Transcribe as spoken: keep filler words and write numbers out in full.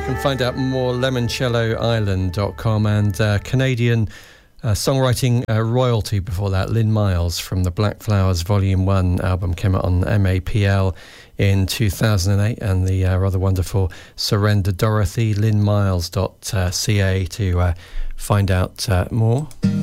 can find out more lemoncello island dot com, and uh, Canadian uh, songwriting uh, royalty before that, Lynn Miles from the Black Flowers Volume one album, came out on M A P L in two thousand eight, and the uh, rather wonderful Surrender Dorothy, lynn miles dot c a to uh, find out uh, more.